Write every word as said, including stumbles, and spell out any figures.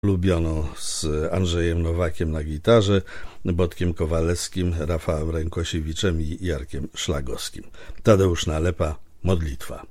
Lubioną z Andrzejem Nowakiem na gitarze, Botkiem Kowalewskim, Rafałem Rękosiewiczem i Jarkiem Szlagowskim. Tadeusz Nalepa, Modlitwa.